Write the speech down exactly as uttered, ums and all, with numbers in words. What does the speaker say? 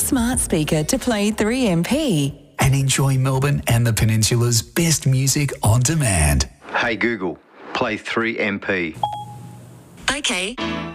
smart speaker to play three M P. And enjoy Melbourne and the Peninsula's best music on demand. Hey Google, play three M P. Okay.